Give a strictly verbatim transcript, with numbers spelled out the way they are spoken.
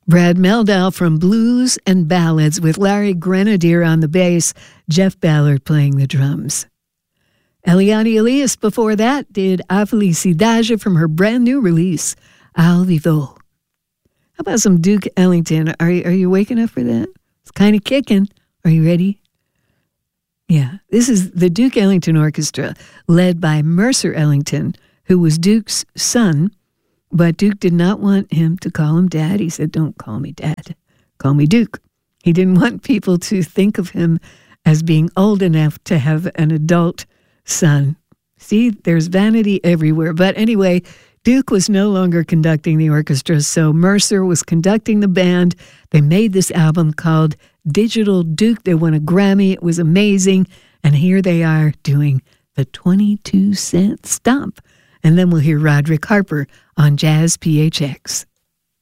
Brad Mehldau from Blues and Ballads with Larry Grenadier on the bass, Jeff Ballard playing the drums. Eliane Elias before that did A Felicidade from her brand new release, Al Vivo. How about some Duke Ellington? Are you, are you waking up for that? It's kind of kicking. Are you ready? Yeah, this is the Duke Ellington Orchestra, led by Mercer Ellington, who was Duke's son, but Duke did not want him to call him Dad. He said, "Don't call me Dad, call me Duke." He didn't want people to think of him as being old enough to have an adult son. See, there's vanity everywhere. But anyway, Duke was no longer conducting the orchestra, so Mercer was conducting the band. They made this album called Digital Duke. They won a Grammy. It was amazing. And here they are doing the twenty-two cent Stomp. And then we'll hear Roderick Harper on Jazz P H X.